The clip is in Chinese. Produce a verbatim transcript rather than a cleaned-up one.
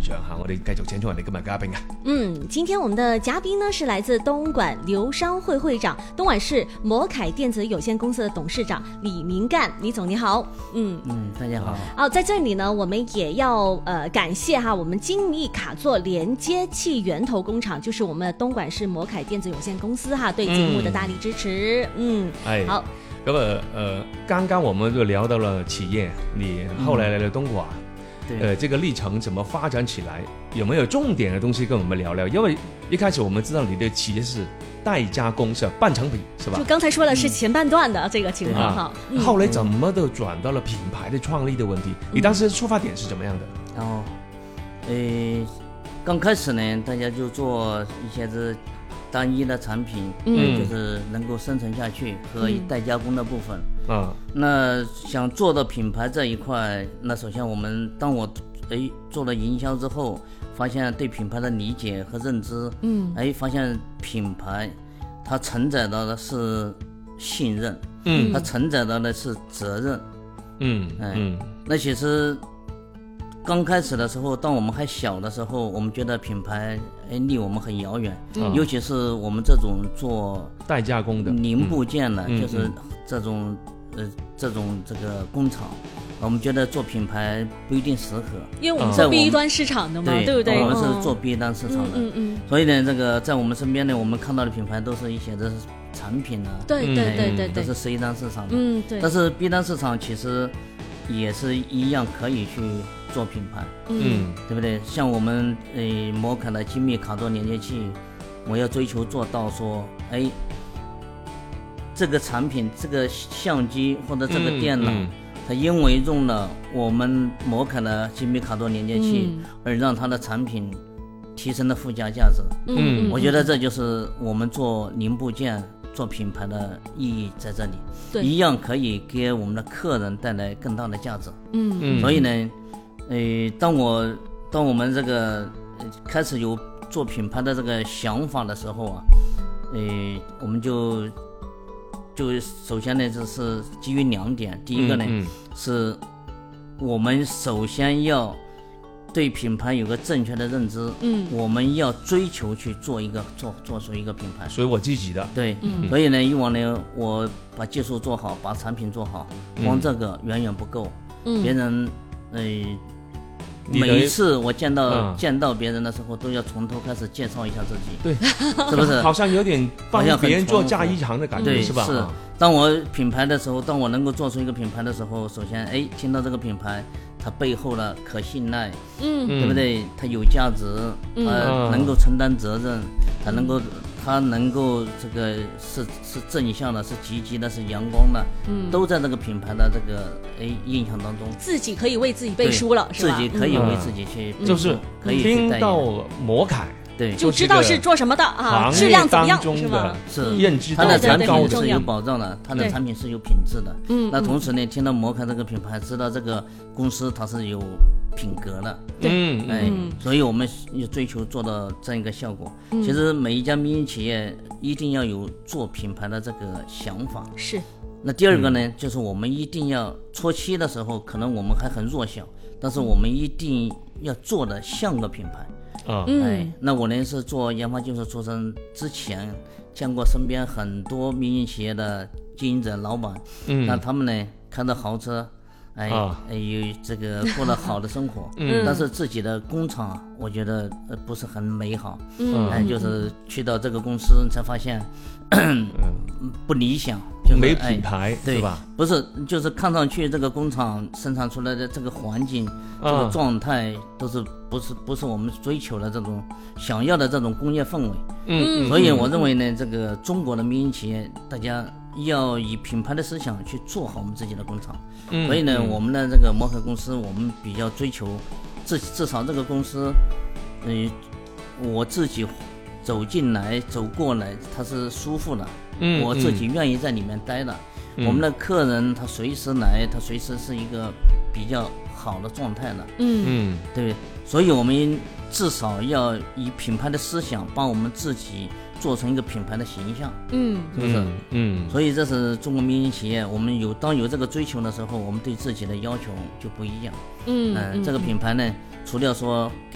長嚇，我哋繼續請出我哋今日嘉賓啊。 嗯，今天我們的嘉賓呢是來自東莞留商會會長、東莞市摩凱電子有限公司的董事長李明幹，李總你好。嗯嗯，大家好。 好，在這裏呢，我們也要呃感謝哈，我們精密卡座連接器源頭工廠，就是我們東莞市摩凱電子有限公司哈，對節目的大力支持。嗯， 係、 好。 咁啊，呃，剛剛我們就聊到了企業，你後來來了東莞。嗯呃，這個歷程怎麼發展起來？有沒有重點的東西跟我們聊聊？因為一開始我們知道你的企業是代加工，是半成品，是吧？ 就剛才說的是前半段的這個情況哈、 嗯啊。後來怎麼都轉到了品牌的創立的問題？嗯、你當時出發點是怎麼樣的？ 哦，誒，剛開始呢，大家就做一些是單一的產品，嗯，就是能夠生存下去和代加工的部分。 啊、嗯， 那想做到品牌這一塊，那首先我們當我誒做了營銷之後，發現對品牌的理解和認知，嗯，誒發現品牌它承載到的是信任，嗯，它承載到的是責任，嗯，哎、嗯，那其實剛開始的時候，當我們還小的時候，我們覺得品牌誒離我們很遙遠，嗯，尤其是我們這種做代加工的零部件的， 嗯、 就是這種。呃，這種這個工廠，我們覺得做品牌不一定適合， 因為我們做 B 端市場的嘛，對， 對不對？ 我們是做 B 端市場的， 嗯嗯， 所以呢，這個在我們身邊呢，我們看到的品牌都是一些的產品啊， 對對對對對， 都是 C 端市場的， 嗯對。 但是 B 端市場其實也是一樣可以去做品牌， 嗯， 對不對？像我們呃摩凱的精密卡座連接器，我要追求做到說，哎。這個產品，這個相機或者這個電腦，嗯嗯、它因為用了我們摩凱的精密卡座連接器，嗯、而讓它的產品提升了附加價值。嗯，我覺得這就是我們做零部件、做品牌的意義在這裡，對，一樣可以給我們的客人帶來更大的價值。嗯嗯，所以呢，呃，當我當我們這個開始有做品牌的這個想法的時候啊，呃，我們就。就首先呢，就是基於兩點。第一個呢，嗯嗯、是我們首先要對品牌有個正確的認知。嗯，我們要追求去做一個做做出一個品牌， 所以我自己的。 對，嗯、所以呢，以往呢，我把技術做好，把產品做好，光這個遠遠不夠。嗯，別人，呃。每一次我見到、嗯、見到別人的時候，都要從頭開始介紹一下自己， 對， 是不是？ 好像有點幫別人做嫁衣裳的感覺，是吧？ 是。當我品牌的時候，當我能夠做出一個品牌的時候，首先，哎，聽到這個品牌，它背後的可信賴，嗯，對不對？它有價值，它能夠承擔責任，它能夠。它能夠這個是是正向的，是積極的，是陽光的，嗯，都在這個品牌的這個誒印象當中， 自己可以為自己背書了，是吧？ 自己可以為自己去， 嗯、就是可以聽到摩凱， 對， 就知道是做什麼的啊，質量怎麼樣，是吧？ 是， 認知它的產品是有保障的，它的產品是有品質的，嗯，那同時呢，聽到摩凱這個品牌，知道這個公司它是有品格的， 嗯， 哎，所以我們要追求做到這樣一個效果。嗯、其實每一家民營企業一定要有做品牌的這個想法。 是。 那第二個呢，嗯、就是我們一定要初期的時候，可能我們還很弱小，但是我們一定要做得像個品牌。啊，哎，那我呢是做研發技術出身，之前見過身邊很多民營企業的經營者、老闆，嗯，那他們呢開着豪車。哎，哎，有這個過了好的生活，嗯，但是自己的工廠，我覺得呃不是很美好，嗯，哎，就是去到這個公司才發現，嗯，不理想，就是沒品牌， 對， 是吧？ 不是，就是看上去這個工廠生產出來的這個環境，這個狀態都是不是不是我們追求的這種想要的這種工業氛圍，嗯，所以我認為呢，這個中國的民營企業，大家要以品牌的思想去做好我們自己的工廠，嗯，所以呢，嗯、我們的這個摩凱公司，我們比較追求至至少這個公司，嗯、呃，我自己走進來走過來，它是舒服的，嗯，我自己願意在裡面待的，嗯、我們的客人他隨時來，他隨時是一個比較好的狀態的，嗯嗯，對，所以我們至少要以品牌的思想幫我們自己做成一個品牌的形象，嗯，是不是？嗯，嗯，所以這是中國民營企業，我們有當有這個追求的時候，我們對自己的要求就不一樣。嗯，呃、嗯，這個品牌呢，除了說